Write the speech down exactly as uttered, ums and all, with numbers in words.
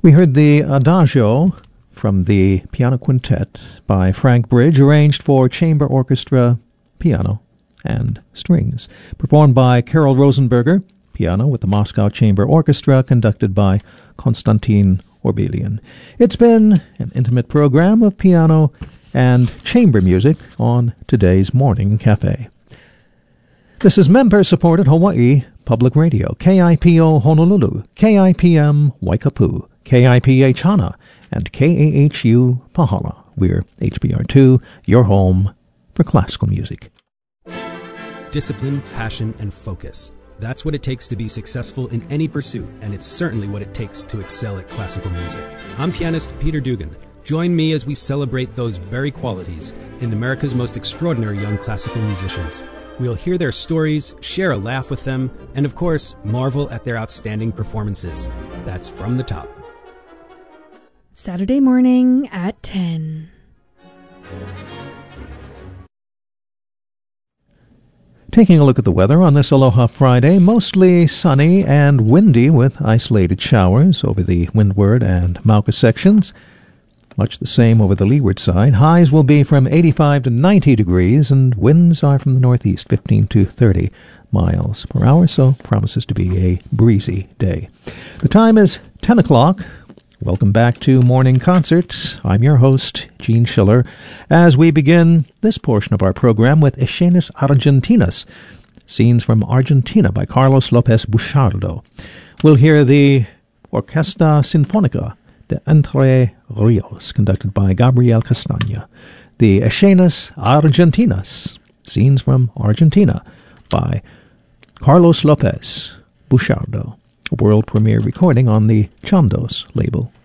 We heard the Adagio from the Piano Quintet by Frank Bridge, arranged for chamber orchestra, piano, and strings, performed by Carol Rosenberger, piano with the Moscow Chamber Orchestra, conducted by Konstantin Orbelian. It's been an intimate program of piano and chamber music on today's Morning Cafe. This is member-supported Hawaii Public Radio, K I P O Honolulu, K I P M Waikapu, K I P H Hana, and K A H U Pahala. We're H B R two, your home for classical music. Discipline, passion, and focus. That's what it takes to be successful in any pursuit, and it's certainly what it takes to excel at classical music. I'm pianist Peter Dugan. Join me as we celebrate those very qualities in America's most extraordinary young classical musicians. We'll hear their stories, share a laugh with them, and of course, marvel at their outstanding performances. That's From the Top. Saturday morning at ten. Taking a look at the weather on this Aloha Friday, mostly sunny and windy with isolated showers over the windward and Mauka sections. Much the same over the leeward side. Highs will be from eighty-five to ninety degrees, and winds are from the northeast, fifteen to thirty miles per hour, so promises to be a breezy day. The time is ten o'clock. Welcome back to Morning Concert. I'm your host, Gene Schiller, as we begin this portion of our program with Escenas Argentinas, Scenes from Argentina by Carlos Lopez Buchardo. We'll hear the Orquesta Sinfónica de Entre Rios, conducted by Gabriel Castaña. The Escenas Argentinas, Scenes from Argentina, by Carlos Lopez Buchardo. A world premiere recording on the Chandos label.